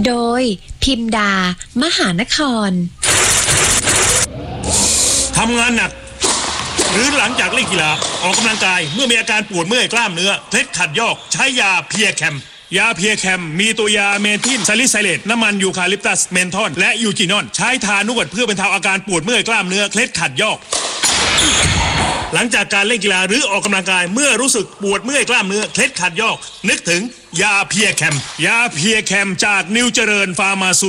โดยพิมดามหานครทำงานหนักหรือหลังจากเล่นกีฬาออกกำลังกายเมื่อมีอาการปวดเมื่อยกล้ามเนื้อเคล็ดขัดยอกใช้ยาเพียแคมยาเพียแคมมีตัวยาเมทิลซาลิไซเลตน้ำมันยูคาลิปตัสเมนทอนและยูจินอนใช้ทานวดเพื่อบรรเทาอาการปวดเมื่อยกล้ามเนื้อเคล็ดขัดยอกหลังจากการเล่นกีฬาหรือออกกำลังกายเมื่อรู้สึกปวดเมื่อยกล้ามเนื้อเคล็ดขัดยอกนึกถึงยาเพียแคมยาเพียแคมจากนิวเจริญฟาร์มาซู